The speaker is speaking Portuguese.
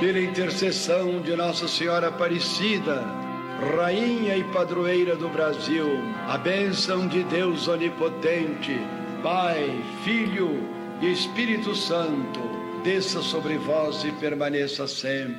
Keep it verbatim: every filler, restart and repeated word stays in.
pela intercessão de Nossa Senhora Aparecida, Rainha e Padroeira do Brasil, a bênção de Deus Onipotente, Pai, Filho e Espírito Santo, desça sobre vós e permaneça sempre.